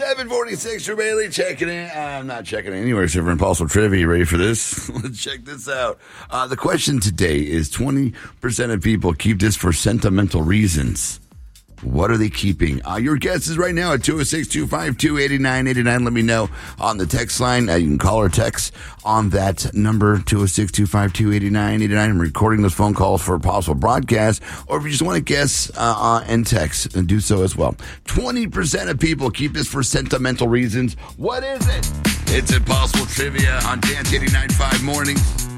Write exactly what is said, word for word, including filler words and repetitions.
seven forty-six for Bailey checking in. I'm not checking in anywhere except for Impossible Trivia. You ready for this? Let's check this out. Uh, the question today is twenty percent of people keep this for sentimental reasons. What are they keeping? Uh, your guess is right now at two oh six, two five two, eight nine eight nine. Let me know on the text line. Uh, you can call or text on that number, two oh six, two five two, eight nine eight nine. I'm recording those phone calls for a possible broadcast. Or if you just want to guess uh, uh, and text, and do so as well. twenty percent of people keep this for sentimental reasons. What is it? It's Impossible Trivia on Dance eighty-nine point five Mornings.